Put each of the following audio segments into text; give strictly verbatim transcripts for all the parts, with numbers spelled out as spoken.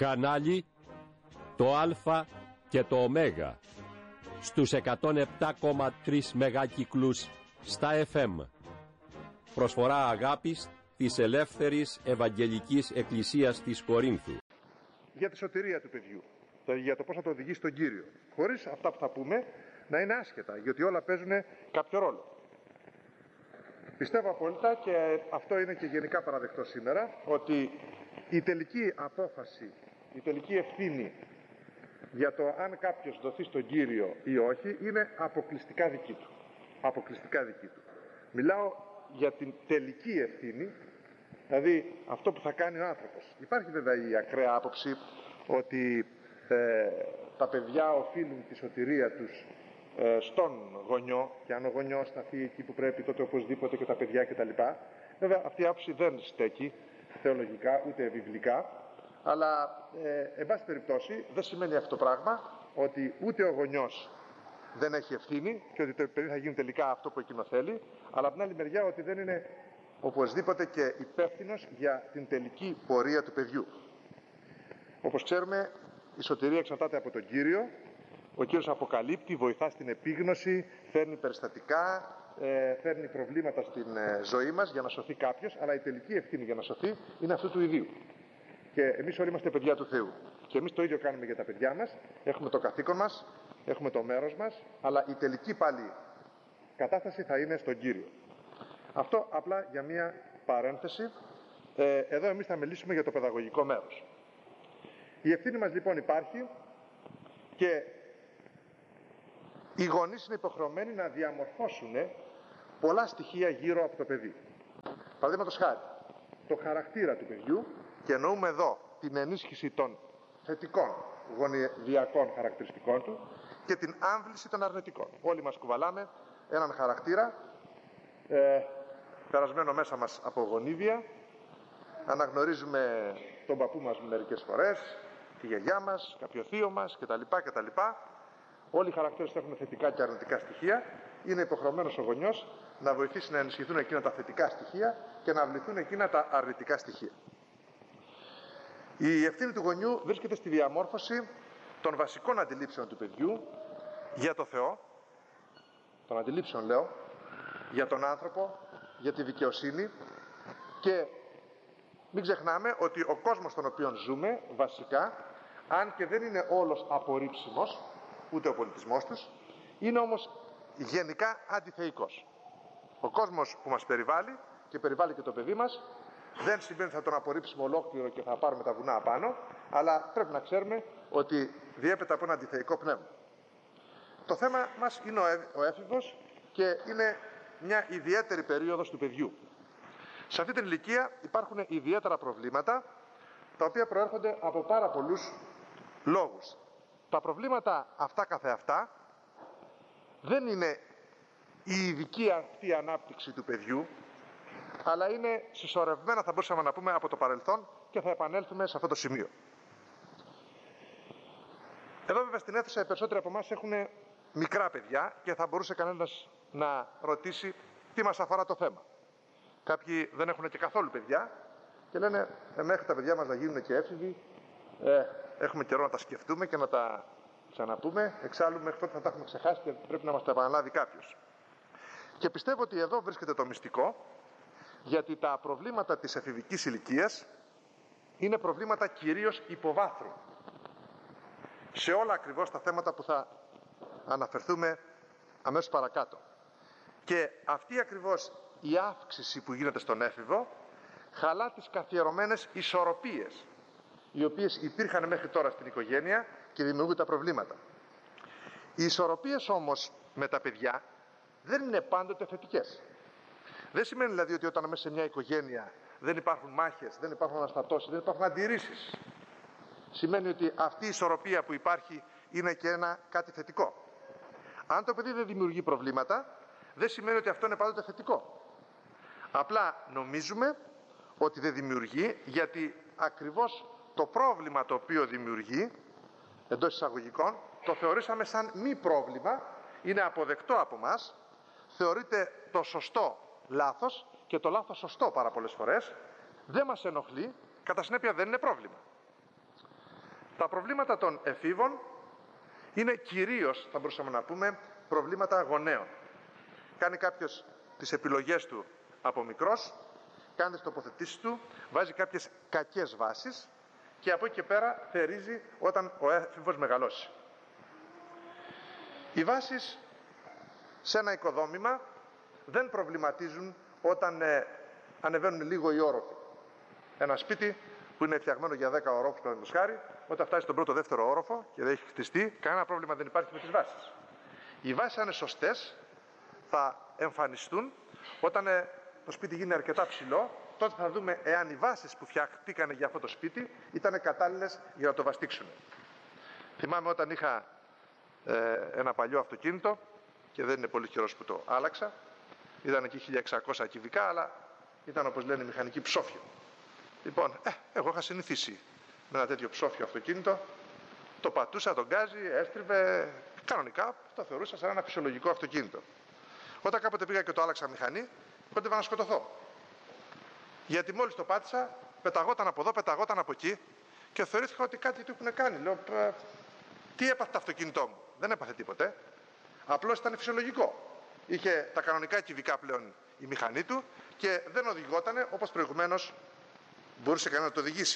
Κανάλι το Α και το Ω στους εκατόν επτά κόμμα τρία μεγάκυκλους στα εφ εμ. Προσφορά αγάπης της Ελεύθερης Ευαγγελικής Εκκλησίας της Κορίνθου. Για τη σωτηρία του παιδιού, για το πώς θα το οδηγήσει στον Κύριο, χωρίς αυτά που θα πούμε να είναι άσχετα, γιατί όλα παίζουν κάποιο ρόλο. Πιστεύω απόλυτα, και αυτό είναι και γενικά παραδεκτό σήμερα, ότι η τελική απόφαση, η τελική ευθύνη για το αν κάποιος δοθεί στον Κύριο ή όχι είναι αποκλειστικά δική του. Αποκλειστικά δική του. Μιλάω για την τελική ευθύνη, δηλαδή αυτό που θα κάνει ο άνθρωπος. Υπάρχει βέβαια η ακραία άποψη ότι ε, τα παιδιά οφείλουν τη σωτηρία τους ε, στον γονιό, και αν ο γονιός σταθεί εκεί που πρέπει, τότε οπωσδήποτε και τα παιδιά κτλ. Βέβαια αυτή η άποψη δεν στέκει θεολογικά ούτε βιβλικά, αλλά ε, εν πάση περιπτώσει δεν σημαίνει αυτό το πράγμα ότι ούτε ο γονιός δεν έχει ευθύνη και ότι το παιδί θα γίνει τελικά αυτό που εκείνο θέλει, αλλά από την άλλη μεριά ότι δεν είναι οπωσδήποτε και υπεύθυνος για την τελική πορεία του παιδιού. Όπως ξέρουμε, η σωτηρία εξαρτάται από τον Κύριο. Ο Κύριος αποκαλύπτει, βοηθά στην επίγνωση, φέρνει περιστατικά, ε, φέρνει προβλήματα στην ε, ζωή μας για να σωθεί κάποιος, αλλά η τελική ευθύνη για να σωθεί είναι αυτού του ιδίου. Και εμείς όλοι είμαστε παιδιά του Θεού. Και εμείς το ίδιο κάνουμε για τα παιδιά μας. Έχουμε το καθήκον μας, έχουμε το μέρος μας, αλλά η τελική πάλι κατάσταση θα είναι στον Κύριο. Αυτό απλά για μία παρένθεση. Ε, εδώ εμείς θα μιλήσουμε για το παιδαγωγικό μέρος. Η ευθύνη μας λοιπόν υπάρχει και οι γονείς είναι υποχρεωμένοι να διαμορφώσουν πολλά στοιχεία γύρω από το παιδί. Παραδείγματος χάρη, το χαρακτήρα του παιδιού, και εννοούμε εδώ την ενίσχυση των θετικών γονιδιακών χαρακτηριστικών του και την άμβληση των αρνητικών. Όλοι μας κουβαλάμε έναν χαρακτήρα ε, περασμένο μέσα μας από γονίδια. Αναγνωρίζουμε τον παππού μας μερικές φορές, τη γιαγιά μας, κάποιο θείο μας κτλ. κτλ. Όλοι οι χαρακτήρες έχουν θετικά και αρνητικά στοιχεία. Είναι υποχρεωμένος ο γονιός να βοηθήσει να ενισχυθούν εκείνα τα θετικά στοιχεία και να αυληθούν εκείνα τα αρνητικά στοιχεία. Η ευθύνη του γονιού βρίσκεται στη διαμόρφωση των βασικών αντιλήψεων του παιδιού για το Θεό, των αντιλήψεων λέω, για τον άνθρωπο, για τη δικαιοσύνη, και μην ξεχνάμε ότι ο κόσμος στον οποίο ζούμε βασικά, αν και δεν είναι όλος απορρίψιμος, ούτε ο πολιτισμός τους, είναι όμως γενικά αντιθεϊκός. Ο κόσμος που μας περιβάλλει και περιβάλλει και το παιδί μας δεν σημαίνει ότι θα τον απορρίψουμε ολόκληρο και θα πάρουμε τα βουνά απάνω, αλλά πρέπει να ξέρουμε ότι διέπεται από ένα αντιθεϊκό πνεύμα. Το θέμα μας είναι ο έφηβος και είναι μια ιδιαίτερη περίοδος του παιδιού. Σε αυτή την ηλικία υπάρχουν ιδιαίτερα προβλήματα, τα οποία προέρχονται από πάρα πολλούς λόγους. Τα προβλήματα αυτά καθεαυτά δεν είναι η ειδική αυτή ανάπτυξη του παιδιού, αλλά είναι συσσωρευμένα, θα μπορούσαμε να πούμε, από το παρελθόν, και θα επανέλθουμε σε αυτό το σημείο. Εδώ βέβαια στην αίθουσα οι περισσότεροι από εμάς έχουν μικρά παιδιά και θα μπορούσε κανένας να ρωτήσει τι μας αφορά το θέμα. Κάποιοι δεν έχουν και καθόλου παιδιά και λένε ε, μέχρι τα παιδιά μας να γίνουν και έφηβοι, ε, έχουμε καιρό να τα σκεφτούμε και να τα ξαναπούμε, εξάλλου μέχρι τότε θα τα έχουμε ξεχάσει και πρέπει να μας τα επαναλάβει κάποιος. Και πιστεύω ότι εδώ βρίσκεται το μυστικό, γιατί τα προβλήματα της εφηβικής ηλικίας είναι προβλήματα κυρίως υποβάθρου σε όλα ακριβώς τα θέματα που θα αναφερθούμε αμέσως παρακάτω. Και αυτή ακριβώς η αύξηση που γίνεται στον έφηβο χαλά τις καθιερωμένες ισορροπίες οι οποίες υπήρχαν μέχρι τώρα στην οικογένεια και δημιουργούν τα προβλήματα. Οι ισορροπίες όμως με τα παιδιά δεν είναι πάντοτε θετικές. Δεν σημαίνει δηλαδή ότι όταν μέσα σε μια οικογένεια δεν υπάρχουν μάχες, δεν υπάρχουν αναστατώσεις, δεν υπάρχουν αντιρρήσεις. Σημαίνει ότι αυτή η ισορροπία που υπάρχει είναι και ένα κάτι θετικό. Αν το παιδί δεν δημιουργεί προβλήματα, δεν σημαίνει ότι αυτό είναι πάντοτε θετικό. Απλά νομίζουμε ότι δεν δημιουργεί, γιατί ακριβώς το πρόβλημα το οποίο δημιουργεί, εντός εισαγωγικών, το θεωρήσαμε σαν μη πρόβλημα, είναι αποδεκτό από μας, θεωρείται το σωστό λάθος και το λάθος σωστό πάρα πολλές φορές, δεν μας ενοχλεί, κατά συνέπεια δεν είναι πρόβλημα. Τα προβλήματα των εφήβων είναι κυρίως, θα μπορούσαμε να πούμε, προβλήματα γονέων. Κάνει κάποιος τις επιλογές του από μικρός, κάνει τις τοποθετήσεις του, βάζει κάποιες κακές βάσεις και από εκεί και πέρα θερίζει όταν ο έφηβος μεγαλώσει. Οι βάσεις σε ένα οικοδόμημα δεν προβληματίζουν όταν ε, ανεβαίνουν λίγο οι όροφοι. Ένα σπίτι που είναι φτιαγμένο για δέκα ορόφους, παραδείγματος χάρη, όταν φτάσει στον πρώτο δεύτερο όροφο και δεν έχει χτιστεί, κανένα πρόβλημα δεν υπάρχει με τις βάσεις. Οι βάσεις, αν είναι σωστές, θα εμφανιστούν όταν ε, το σπίτι γίνει αρκετά ψηλό. Τότε θα δούμε εάν οι βάσεις που φτιαχτήκαν για αυτό το σπίτι ήταν κατάλληλες για να το βαστίξουν. Θυμάμαι όταν είχα ε, ένα παλιό αυτοκίνητο και δεν είναι πολύ καιρός που το άλλαξα. Ήταν εκεί χίλια εξακόσια κυβικά, αλλά ήταν, όπως λένε, μηχανική ψόφιο. Λοιπόν, ε, εγώ είχα συνηθίσει με ένα τέτοιο ψόφιο αυτοκίνητο. Το πατούσα, τον γκάζι, έστριβε κανονικά, το θεωρούσα σαν ένα φυσιολογικό αυτοκίνητο. Όταν κάποτε πήγα και το άλλαξα μηχανή, κόντευα να σκοτωθώ. Γιατί μόλις το πάτησα, πεταγόταν από εδώ, πεταγόταν από εκεί και θεωρήθηκα ότι κάτι του έχουν κάνει. Λέω, τι έπαθε το αυτοκίνητό μου? Δεν έπαθε τίποτε. Απλώς ήταν φυσιολογικό. Είχε τα κανονικά κυβικά πλέον η μηχανή του και δεν οδηγότανε όπως προηγουμένως μπορούσε κανένα να το οδηγήσει.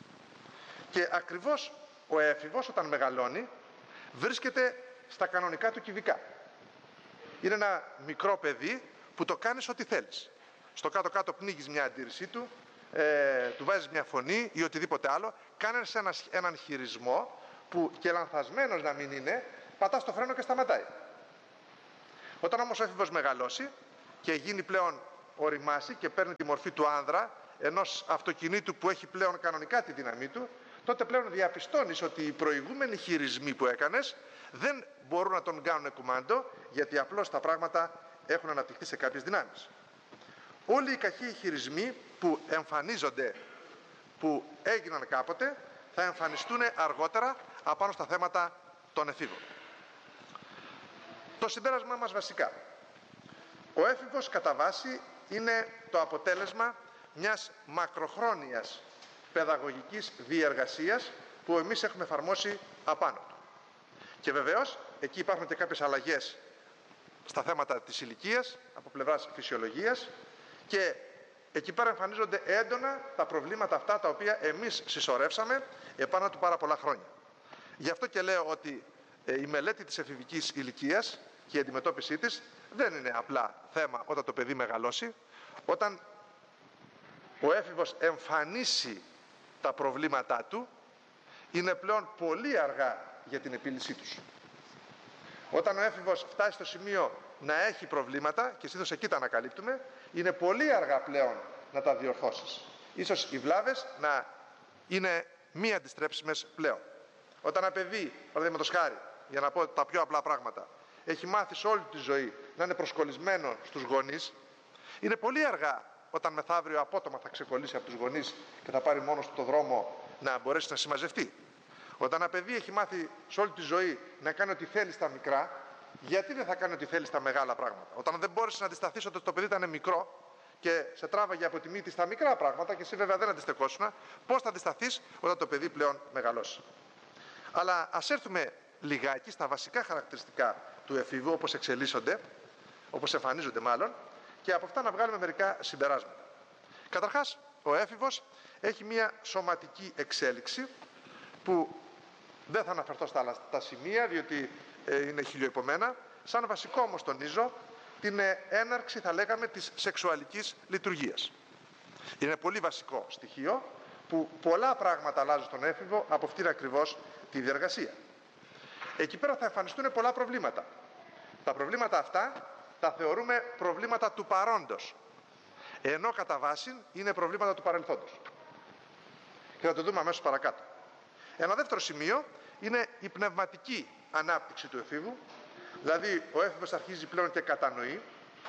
Και ακριβώς ο έφηβος όταν μεγαλώνει βρίσκεται στα κανονικά του κυβικά. Είναι ένα μικρό παιδί που το κάνεις ό,τι θέλεις. Στο κάτω-κάτω πνίγεις μια αντίρρησή του, ε, του βάζεις μια φωνή ή οτιδήποτε άλλο, κάνεις ένα, έναν χειρισμό που και λανθασμένος να μην είναι, πατάς το φρένο και σταματάει. Όταν όμως ο έφηβος μεγαλώσει και γίνει πλέον οριμάσει και παίρνει τη μορφή του άνδρα, ενός αυτοκινήτου που έχει πλέον κανονικά τη δύναμή του, τότε πλέον διαπιστώνεις ότι οι προηγούμενοι χειρισμοί που έκανες δεν μπορούν να τον κάνουν κουμάντο, γιατί απλώς τα πράγματα έχουν αναπτυχθεί σε κάποιες δυνάμεις. Όλοι οι κακοί χειρισμοί που εμφανίζονται, που έγιναν κάποτε, θα εμφανιστούν αργότερα απάνω στα θέματα των εφήβων. Το συμπέρασμά μας βασικά. Ο έφηβος κατά βάση είναι το αποτέλεσμα μιας μακροχρόνιας παιδαγωγικής διεργασίας που εμείς έχουμε εφαρμόσει απάνω του. Και βεβαίως εκεί υπάρχουν και κάποιες αλλαγές στα θέματα της ηλικίας από πλευράς φυσιολογίας και εκεί πέρα εμφανίζονται έντονα τα προβλήματα αυτά τα οποία εμείς συσσωρεύσαμε επάνω του πάρα πολλά χρόνια. Γι' αυτό και λέω ότι ε, η μελέτη της εφηβικής ηλικίας και η αντιμετώπιση της δεν είναι απλά θέμα όταν το παιδί μεγαλώσει, όταν ο έφηβος εμφανίσει τα προβλήματά του, είναι πλέον πολύ αργά για την επίλυσή τους. Όταν ο έφηβος φτάσει στο σημείο να έχει προβλήματα, και συνήθως εκεί τα ανακαλύπτουμε, είναι πολύ αργά πλέον να τα διορθώσεις. Ίσως οι βλάβες να είναι μη αντιστρέψιμες πλέον. Όταν ένα παιδί, παραδείγματος χάρη, για να πω τα πιο απλά πράγματα, έχει μάθει σε όλη τη ζωή να είναι προσκολλισμένο στους γονείς, είναι πολύ αργά όταν μεθαύριο απότομα θα ξεκολλήσει από τους γονείς και θα πάρει μόνος του το δρόμο να μπορέσει να συμμαζευτεί. Όταν ένα παιδί έχει μάθει σε όλη τη ζωή να κάνει ό,τι θέλει στα μικρά, γιατί δεν θα κάνει ό,τι θέλει στα μεγάλα πράγματα? Όταν δεν μπόρεσες να αντισταθείς ότι το παιδί ήταν μικρό και σε τράβαγε από τη μύτη στα μικρά πράγματα και εσύ βέβαια δεν αντιστεκόσουνα, πώς θα αντισταθείς όταν το παιδί πλέον μεγαλώσει? Αλλά ας έρθουμε λιγάκι στα βασικά χαρακτηριστικά του εφήβου, όπως εξελίσσονται, όπως εμφανίζονται μάλλον, και από αυτά να βγάλουμε μερικά συμπεράσματα. Καταρχάς, ο έφηβος έχει μια σωματική εξέλιξη που δεν θα αναφερθώ στα άλλα τα σημεία, διότι ε, είναι χιλιοϊπωμένα. Σαν βασικό όμως τονίζω την ε, έναρξη, θα λέγαμε, της σεξουαλικής λειτουργίας. Είναι πολύ βασικό στοιχείο που πολλά πράγματα αλλάζουν στον έφηβο από αυτήν ακριβώς τη διεργασία. Εκεί πέρα θα εμφανιστούν πολλά προβλήματα. Τα προβλήματα αυτά τα θεωρούμε προβλήματα του παρόντος, ενώ κατά βάση είναι προβλήματα του παρελθόντος. Και θα το δούμε αμέσως παρακάτω. Ένα δεύτερο σημείο είναι η πνευματική ανάπτυξη του εφήβου, δηλαδή ο έφηβος αρχίζει πλέον και κατανοεί,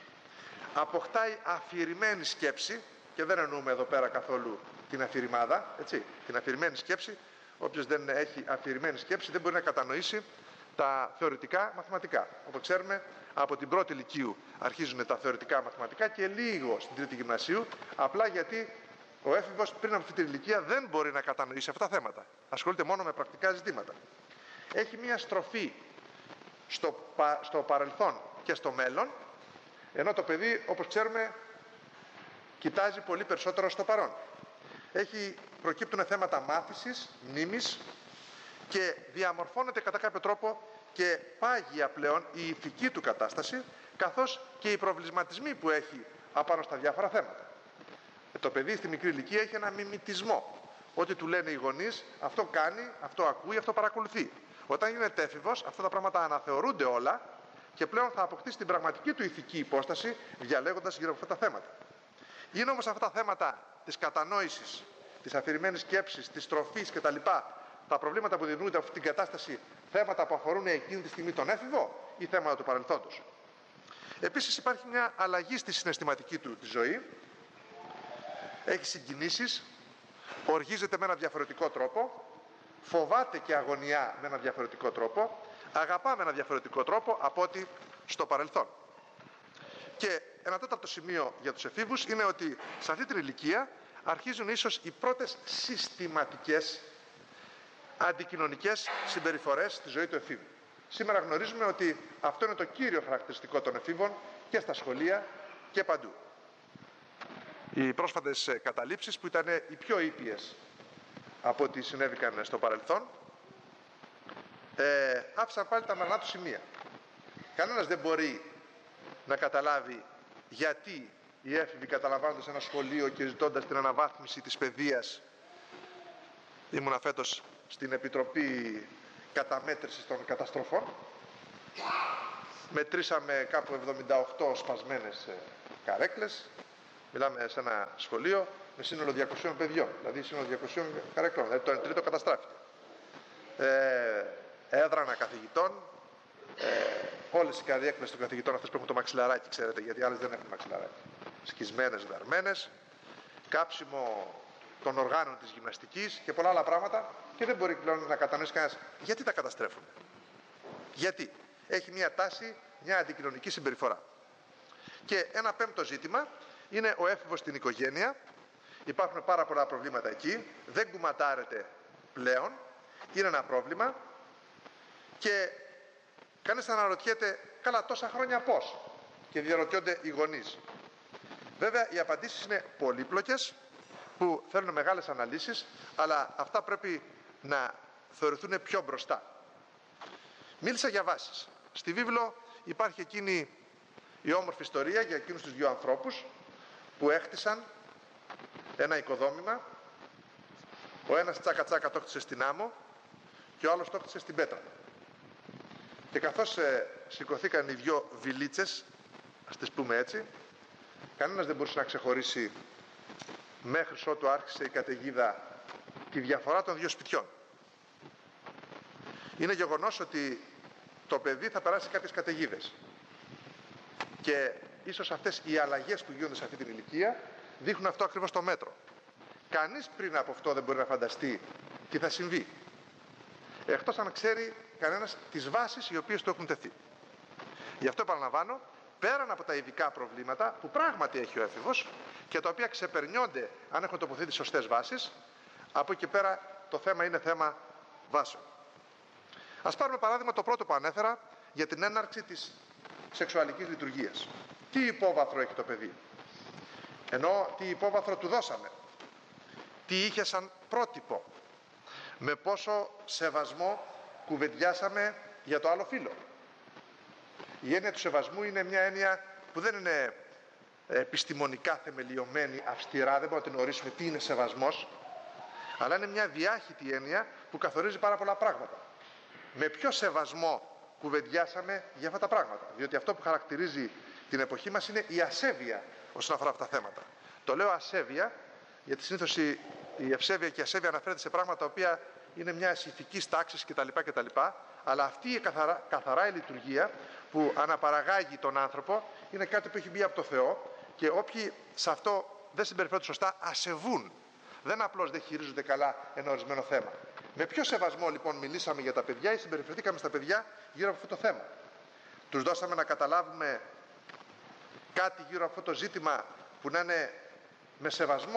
αποκτάει αφηρημένη σκέψη, και δεν εννοούμε εδώ πέρα καθόλου την αφηρημάδα, έτσι, την αφηρημένη σκέψη. Όποιος δεν έχει αφηρημένη σκέψη δεν μπορεί να κατανοήσει τα θεωρητικά μαθηματικά. Όπως ξέρουμε, από την πρώτη λυκείου αρχίζουν τα θεωρητικά μαθηματικά και λίγο στην τρίτη γυμνασίου, απλά γιατί Ο έφηβος πριν από αυτή την ηλικία δεν μπορεί να κατανοήσει αυτά τα θέματα. Ασχολείται μόνο με πρακτικά ζητήματα. Έχει μια στροφή στο, πα, στο παρελθόν και στο μέλλον, ενώ το παιδί, όπως ξέρουμε, κοιτάζει πολύ περισσότερο στο παρόν. Έχει, προκύπτουν θέματα μάθησης, μνήμης και διαμορφώνεται κατά κάποιο τρόπο και πάγια πλέον η ηθική του κατάσταση, καθώς και οι προβληματισμοί που έχει απάνω στα διάφορα θέματα. Το παιδί στη μικρή ηλικία έχει ένα μιμητισμό. Ό,τι του λένε οι γονείς, αυτό κάνει, αυτό ακούει, αυτό παρακολουθεί. Όταν γίνεται έφηβος, αυτά τα πράγματα αναθεωρούνται όλα και πλέον θα αποκτήσει την πραγματική του ηθική υπόσταση, διαλέγοντας γύρω από αυτά τα θέματα. Είναι όμως αυτά τα θέματα της κατανόησης, της αφηρημένης σκέψης, της τροφής κτλ., τα προβλήματα που δημιουργούνται από αυτή την κατάσταση, θέματα που αφορούν εκείνη τη στιγμή τον έφηβο ή θέματα του παρελθόντος. Επίσης υπάρχει μια αλλαγή στη συναισθηματική του τη ζωή. Έχει συγκινήσεις, οργίζεται με ένα διαφορετικό τρόπο, φοβάται και αγωνιά με ένα διαφορετικό τρόπο, αγαπά με ένα διαφορετικό τρόπο από ό,τι στο παρελθόν. Και ένα τέταρτο σημείο για τους εφήβους είναι ότι σε αυτή την ηλικία αρχίζουν ίσως οι πρώτες συστηματικές αντικοινωνικές συμπεριφορές στη ζωή του εφήβου. Σήμερα γνωρίζουμε ότι αυτό είναι το κύριο χαρακτηριστικό των εφήβων και στα σχολεία και παντού. Οι πρόσφατες καταλήψεις, που ήταν οι πιο ήπιες από ό,τι συνέβηκαν στο παρελθόν, ε, άφησαν πάλι τα μερνά του σημεία. Κανένας δεν μπορεί να καταλάβει γιατί οι έφηβοι, καταλαμβάνοντας ένα σχολείο και ζητώντας την αναβάθμιση της παιδείας, ήμουνα φέτος στην Επιτροπή Καταμέτρησης των Καταστροφών, μετρήσαμε κάπου εβδομήντα οκτώ σπασμένες καρέκλες. Μιλάμε σε ένα σχολείο με σύνολο διακοσίων παιδιών, δηλαδή σύνολο διακοσίων καρέκλων, δηλαδή το εν τρίτο καταστράφηκε. Ε, έδρανα καθηγητών, ε, όλες οι καρέκλες των καθηγητών, αυτές που έχουν το μαξιλαράκι, ξέρετε, γιατί άλλες δεν έχουν μαξιλαράκι. Σκισμένες, δαρμένες, κάψιμο των οργάνων της γυμναστικής και πολλά άλλα πράγματα, και δεν μπορεί πλέον να κατανοήσει κανένας γιατί τα καταστρέφουν. Γιατί έχει μια τάση, μια αντικοινωνική συμπεριφορά. Και ένα πέμπτο ζήτημα είναι ο έφηβος στην οικογένεια. Υπάρχουν πάρα πολλά προβλήματα εκεί, δεν κουματάρεται πλέον, είναι ένα πρόβλημα και κανείς αναρωτιέται, καλά, τόσα χρόνια πώς, και διαρωτιόνται οι γονείς. Βέβαια οι απαντήσεις είναι πολύπλοκες, που θέλουν μεγάλες αναλύσεις, αλλά αυτά πρέπει να θεωρηθούν πιο μπροστά. Μίλησα για βάσεις. Στη βίβλο υπάρχει εκείνη η όμορφη ιστορία για εκείνους τους δύο ανθρώπους που έχτισαν ένα οικοδόμημα. Ο ένας τσάκα τσάκα το χτίσε στην άμμο και ο άλλος το χτίσε στην πέτρα. Και καθώς ε, σηκωθήκαν οι δυο βιλίτσες, ας τις πούμε έτσι, κανένας δεν μπορούσε να ξεχωρίσει μέχρι ότου άρχισε η καταιγίδα τη διαφορά των δύο σπιτιών. Είναι γεγονός ότι το παιδί θα περάσει κάποιες καταιγίδες και ίσως αυτές οι αλλαγές που γίνονται σε αυτή την ηλικία δείχνουν αυτό ακριβώς το μέτρο. Κανείς πριν από αυτό δεν μπορεί να φανταστεί τι θα συμβεί, εκτός αν ξέρει κανένας τις βάσεις οι οποίες του έχουν τεθεί. Γι' αυτό επαναλαμβάνω, πέραν από τα ειδικά προβλήματα που πράγματι έχει ο έφηβος και τα οποία ξεπερνιόνται αν έχουν τοποθετήσει σωστές βάσεις, από εκεί και πέρα το θέμα είναι θέμα βάσεων. Ας πάρουμε παράδειγμα το πρώτο που ανέφερα για την έναρξη της σεξουαλικής λειτουργίας. Τι υπόβαθρο έχει το παιδί, ενώ τι υπόβαθρο του δώσαμε, τι είχε σαν πρότυπο, με πόσο σεβασμό κουβεντιάσαμε για το άλλο φύλο. Η έννοια του σεβασμού είναι μια έννοια που δεν είναι επιστημονικά θεμελιωμένη, αυστηρά, δεν μπορούμε να την ορίσουμε τι είναι σεβασμός, αλλά είναι μια διάχυτη έννοια που καθορίζει πάρα πολλά πράγματα. Με ποιο σεβασμό κουβεντιάσαμε για αυτά τα πράγματα, διότι αυτό που χαρακτηρίζει την εποχή μας είναι η ασέβεια όσον αφορά αυτά τα θέματα. Το λέω ασέβεια, γιατί συνήθως η, η ευσέβεια και η ασέβεια αναφέρεται σε πράγματα τα οποία είναι μια ηθικής τάξης κτλ, κτλ. Αλλά αυτή η καθαρά, καθαρά η λειτουργία που αναπαραγάγει τον άνθρωπο είναι κάτι που έχει μπει από το Θεό και όποιοι σε αυτό δεν συμπεριφέρονται σωστά ασεβούν. Δεν απλώς δεν χειρίζονται καλά ένα ορισμένο θέμα. Με ποιο σεβασμό λοιπόν μιλήσαμε για τα παιδιά ή συμπεριφερθήκαμε στα παιδιά γύρω από αυτό το θέμα. Τους δώσαμε να καταλάβουμε κάτι γύρω από αυτό το ζήτημα που να είναι με σεβασμό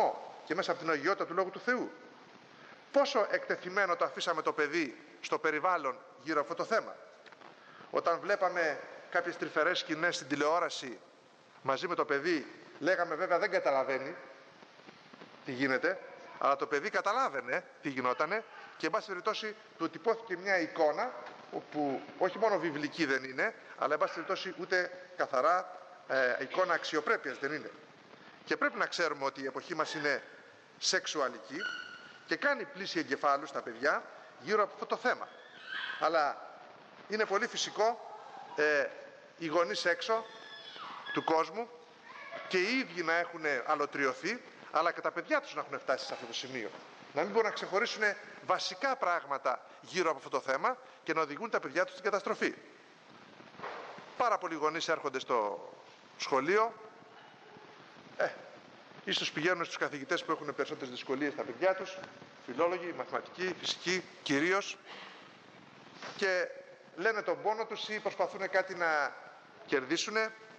και μέσα από την αγιότητα του Λόγου του Θεού. Πόσο εκτεθειμένο το αφήσαμε το παιδί στο περιβάλλον γύρω από αυτό το θέμα. Όταν βλέπαμε κάποιες τρυφερές σκηνές στην τηλεόραση μαζί με το παιδί, λέγαμε βέβαια δεν καταλαβαίνει τι γίνεται, αλλά το παιδί καταλάβαινε τι γινότανε και εν πάση περιπτώσει του τυπώθηκε μια εικόνα που όχι μόνο βιβλική δεν είναι, αλλά εν πάση περιπτώσει ούτε καθαρά ε, εικόνα αξιοπρέπειας δεν είναι. Και πρέπει να ξέρουμε ότι η εποχή μας είναι σεξουαλική και κάνει πλήση εγκεφάλου στα παιδιά γύρω από αυτό το θέμα. Αλλά είναι πολύ φυσικό ε, οι γονείς έξω του κόσμου και οι ίδιοι να έχουν αλωτριωθεί, αλλά και τα παιδιά τους να έχουν φτάσει σε αυτό το σημείο. Να μην μπορούν να ξεχωρίσουν βασικά πράγματα γύρω από αυτό το θέμα και να οδηγούν τα παιδιά τους στην καταστροφή. Πάρα πολλοί γονείς έρχονται στο σχολείο, ε, ίσως πηγαίνουν στους καθηγητές που έχουν περισσότερες δυσκολίες στα παιδιά τους, φιλόλογοι, μαθηματικοί, φυσικοί κυρίως, και λένε τον πόνο τους ή προσπαθούν κάτι να κερδίσουν.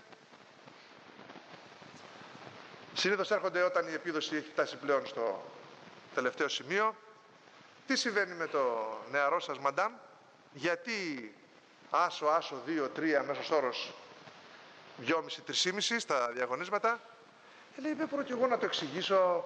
Συνήθως έρχονται όταν η επίδοση έχει φτάσει πλέον στο τελευταίο σημείο. Τι συμβαίνει με το νεαρό σας μαντάμ, γιατί άσο, άσο, δύο, τρία, μέσος όρος δυόμισι, τρία στα διαγωνίσματα. Και λέει, δεν μπορώ και εγώ να το εξηγήσω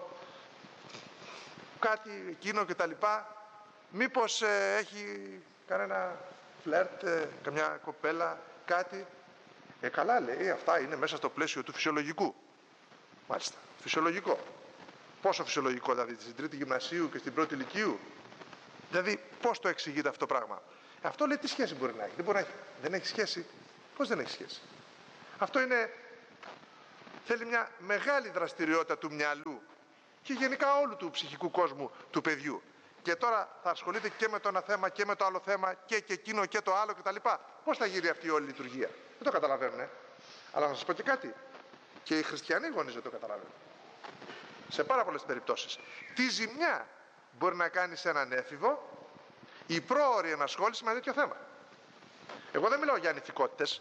κάτι εκείνο και τα λοιπά. Μήπως ε, έχει κανένα φλερτ, ε, καμιά κοπέλα, κάτι. Ε, καλά λέει, αυτά είναι μέσα στο πλαίσιο του φυσιολογικού. Μάλιστα, φυσιολογικό. Πόσο φυσιολογικό, δηλαδή στην τρίτη γυμνασίου και στην πρώτη λυκείου. Δηλαδή, πώς το εξηγείται αυτό το πράγμα. Αυτό λέει τι σχέση μπορεί να έχει. Δεν, μπορεί να έχει. δεν έχει σχέση. Πώς δεν έχει σχέση. Αυτό είναι, θέλει μια μεγάλη δραστηριότητα του μυαλού και γενικά όλου του ψυχικού κόσμου του παιδιού. Και τώρα θα ασχολείται και με το ένα θέμα και με το άλλο θέμα και, και εκείνο και το άλλο κτλ. Πώς θα γίνει αυτή η όλη λειτουργία. Δεν το καταλαβαίνουν. Ε? Αλλά να σας πω και κάτι. Και οι χριστιανοί γονείς δεν το καταλαβαίνουν. Σε πάρα πολλές περιπτώσεις. Τι ζημιά μπορεί να κάνει σε έναν έφηβο η πρόωρη ενασχόληση με τέτοιο θέμα. Εγώ δεν μιλάω για ανηθικότητες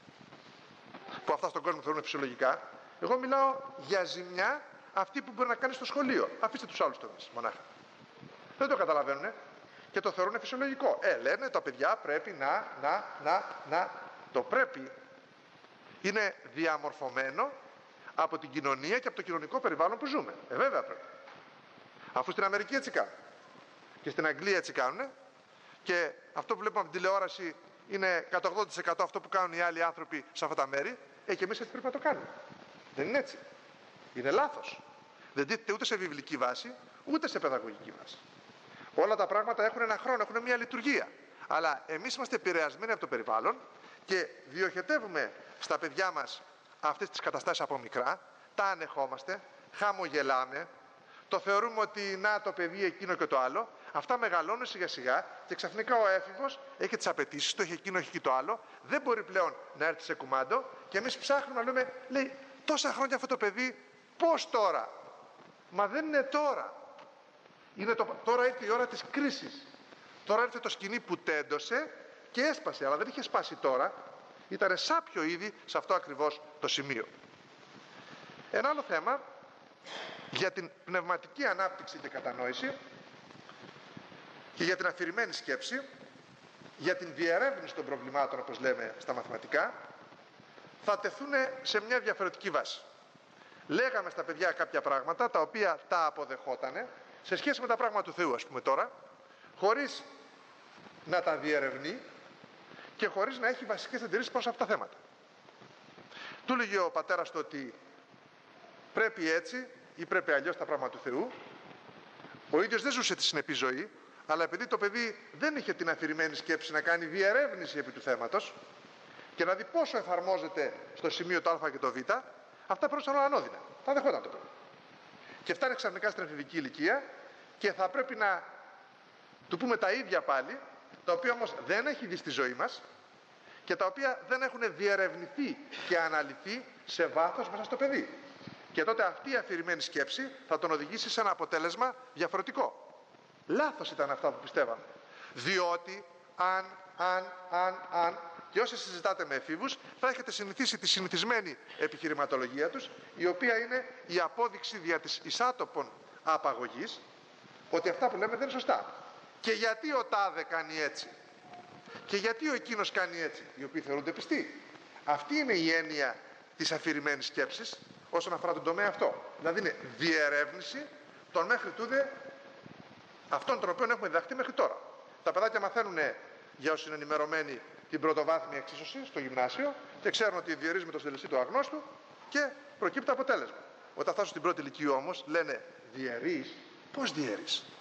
που αυτά στον κόσμο θεωρούν φυσιολογικά. Εγώ μιλάω για ζημιά αυτή που μπορεί να κάνει στο σχολείο. Αφήστε τους άλλους τομείς μονάχα. Δεν το καταλαβαίνουν και το θεωρούν φυσιολογικό. Ε, λένε τα παιδιά πρέπει να, να, να, να. Το πρέπει είναι διαμορφωμένο από την κοινωνία και από το κοινωνικό περιβάλλον που ζούμε. Ε, βέβαια πρέπει. Αφού στην Αμερική έτσι κάνουν. Και στην Αγγλία έτσι κάνουν. Και αυτό που βλέπουμε από την τηλεόραση είναι εκατό ογδόντα τοις εκατό αυτό που κάνουν οι άλλοι άνθρωποι σε αυτά τα μέρη. Ε, και εμείς έτσι πρέπει να το κάνουμε. Δεν είναι έτσι. Είναι λάθος. Δεν τίθεται ούτε σε βιβλική βάση, ούτε σε παιδαγωγική βάση. Όλα τα πράγματα έχουν ένα χρόνο, έχουν μια λειτουργία. Αλλά εμείς είμαστε επηρεασμένοι από το περιβάλλον και διοχετεύουμε στα παιδιά μας αυτές τις καταστάσεις από μικρά, τα ανεχόμαστε, χαμογελάμε, το θεωρούμε ότι να το παιδί εκείνο και το άλλο, αυτά μεγαλώνουν σιγά σιγά και ξαφνικά ο έφηβος έχει τις απαιτήσεις του, έχει εκείνο, έχει και το άλλο, δεν μπορεί πλέον να έρθει σε κουμάντο και εμείς ψάχνουμε να λέμε, λέει, τόσα χρόνια αυτό το παιδί, πώς τώρα. Μα δεν είναι τώρα. Είναι το, τώρα ήρθε η ώρα της κρίσης. Τώρα ήρθε το σκηνή που τέντωσε και έσπασε, αλλά δεν είχε σπάσει τώρα. Ήτανε σάπιο ήδη σε αυτό ακριβώς το σημείο. Ένα άλλο θέμα για την πνευματική ανάπτυξη και κατανόηση και για την αφηρημένη σκέψη, για την διερεύνηση των προβλημάτων, όπως λέμε στα μαθηματικά, θα τεθούν σε μια διαφορετική βάση. Λέγαμε στα παιδιά κάποια πράγματα τα οποία τα αποδεχότανε σε σχέση με τα πράγματα του Θεού, ας πούμε τώρα, χωρίς να τα διερευνεί και χωρίς να έχει βασικές αντιρρήσεις πάνω σε αυτά τα θέματα. Του λέγει ο πατέρας του ότι πρέπει έτσι ή πρέπει αλλιώς τα πράγματα του Θεού. Ο ίδιος δεν ζούσε τη συνεπή ζωή, αλλά επειδή το παιδί δεν είχε την αφηρημένη σκέψη να κάνει διερεύνηση επί του θέματος και να δει πόσο εφαρμόζεται στο σημείο το α και το β, αυτά πρόσθεσαν όλα ανώδυνα. Τα δεχόταν το παιδί. Και φτάνει ξαφνικά στην εφηβική ηλικία και θα πρέπει να του πούμε τα ίδια πάλι, τα οποία όμως δεν έχει δει στη ζωή μας και τα οποία δεν έχουν διερευνηθεί και αναλυθεί σε βάθος μέσα στο παιδί. Και τότε αυτή η αφηρημένη σκέψη θα τον οδηγήσει σε ένα αποτέλεσμα διαφορετικό. Λάθος ήταν αυτά που πιστεύαμε. Διότι αν, αν, αν, αν και όσοι συζητάτε με εφήβους θα έχετε συνηθίσει τη συνηθισμένη επιχειρηματολογία τους, η οποία είναι η απόδειξη δια της εισάτοπων απαγωγής, ότι αυτά που λέμε δεν είναι σωστά. Και γιατί ο τάδε κάνει έτσι και γιατί ο εκείνος κάνει έτσι, οι οποίοι θεωρούνται πιστοί. Αυτή είναι η έννοια της αφηρημένης σκέψης όσον αφορά τον τομέα αυτό. Δηλαδή είναι διερεύνηση των μέχρι τούδε αυτών των οποίων έχουμε διδαχτεί μέχρι τώρα. Τα παιδάκια μαθαίνουν, για όσοι είναι ενημερωμένοι, την πρωτοβάθμια εξίσωση στο γυμνάσιο και ξέρουν ότι διαιρίζουμε το συντελεστή του αγνώστου και προκύπτει το αποτέλεσμα. Όταν φτάσουν στην πρώτη ηλικία όμως λένε διαιρείς, πώς διαιρείς.